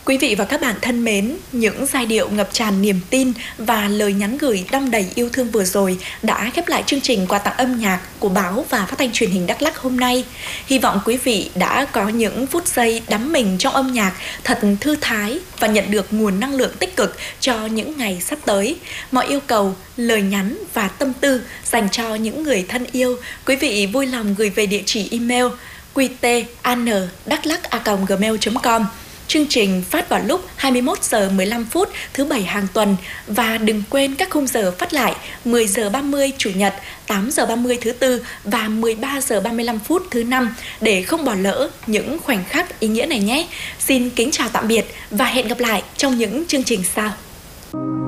Quý vị và các bạn thân mến, những giai điệu ngập tràn niềm tin và lời nhắn gửi đong đầy yêu thương vừa rồi đã khép lại chương trình quà tặng âm nhạc của báo và phát thanh truyền hình Đắk Lắk hôm nay. Hy vọng quý vị đã có những phút giây đắm mình trong âm nhạc thật thư thái và nhận được nguồn năng lượng tích cực cho những ngày sắp tới. Mọi yêu cầu, lời nhắn và tâm tư dành cho những người thân yêu, quý vị vui lòng gửi về địa chỉ email qtan@daklak@gmail.com. Chương trình phát vào lúc 21 giờ 15 phút thứ Bảy hàng tuần và đừng quên các khung giờ phát lại 10 giờ 30 Chủ nhật, 8 giờ 30 thứ Tư và 13 giờ 35 phút thứ Năm để không bỏ lỡ những khoảnh khắc ý nghĩa này nhé. Xin kính chào tạm biệt và hẹn gặp lại trong những chương trình sau.